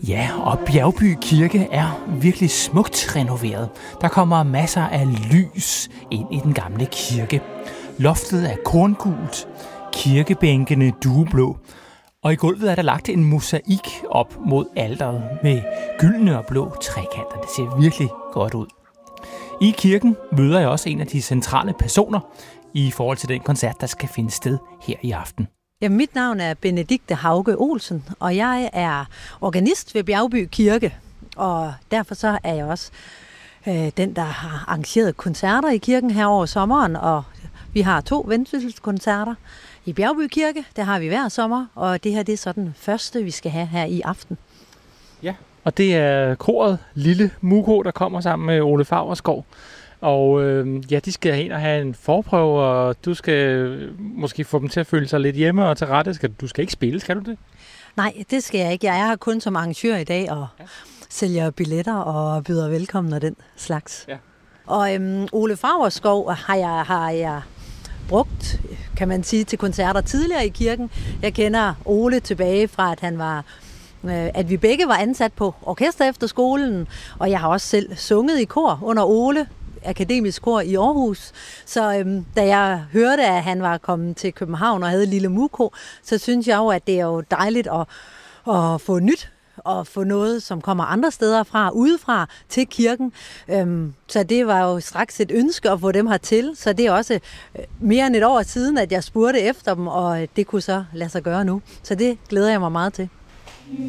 Ja, og Bjergby Kirke er virkelig smukt renoveret. Der kommer masser af lys ind i den gamle kirke. Loftet er korngult, kirkebænkene dueblå, og i gulvet er der lagt en mosaik op mod alteret med gyldne og blå trekanter. Det ser virkelig godt ud. I kirken møder jeg også en af de centrale personer i forhold til den koncert, der skal finde sted her i aften. Ja, mit navn er Benedikte Hauge Olsen, og jeg er organist ved Bjergby Kirke. Og derfor så er jeg også den, der har arrangeret koncerter i kirken her over sommeren. Og vi har 2 vendsysselskoncerter i Bjergby Kirke. Det har vi hver sommer, og det her det er så den første, vi skal have her i aften. Ja, og det er koret Lille Mukko, der kommer sammen med Ole Favreskov. Og de skal ind og have en forprøve, og du skal måske få dem til at føle sig lidt hjemme og til rette. Du skal ikke spille, skal du det? Nej, det skal jeg ikke. Jeg er her kun som arrangør i dag og sælger billetter og byder velkommen og den slags. Ja. Og Ole Favreskov har jeg brugt, kan man sige, til koncerter tidligere i kirken. Jeg kender Ole tilbage fra, at vi begge var ansat på orkesterefterskolen, og jeg har også selv sunget i kor under Ole, akademisk kor i Aarhus. Så da jeg hørte, at han var kommet til København og havde Lille Mukko, så synes jeg jo, at det er jo dejligt at få nyt og få noget, som kommer andre steder fra, udefra til kirken. Så det var jo straks et ønske at få dem hertil. Så det er også mere end et år siden, at jeg spurgte efter dem, og det kunne så lade sig gøre nu. Så det glæder jeg mig meget til.